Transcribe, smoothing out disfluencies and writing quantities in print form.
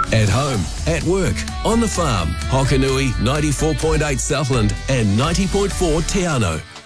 At home, at work, on the farm. Hokanui 94.8 Southland and 90.4 Te Anau.